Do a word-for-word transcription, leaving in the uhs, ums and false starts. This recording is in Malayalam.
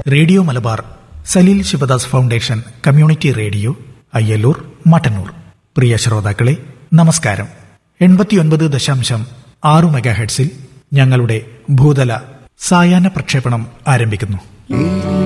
Radio Malabar Saleel Sivadas foundation community radio Ayyallur Mattannur. പ്രിയ ശ്രോതാക്കളെ, നമസ്കാരം. എൺപത്തിയൊൻപത് ദശാംശം ആറ് മെഗാഹെർട്സിൽ ഞങ്ങളുടെ ഭൂതല സായാഹ്ന പ്രക്ഷേപണം ആരംഭിക്കുന്നു.